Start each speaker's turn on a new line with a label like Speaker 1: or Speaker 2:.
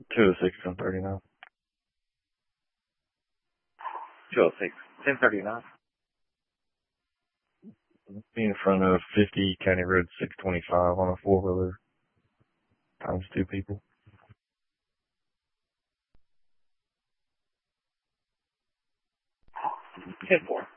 Speaker 1: 206, 1039. 206, 1039. Be in front of 50 County Road 625 on a four-wheeler times two people. 10-4.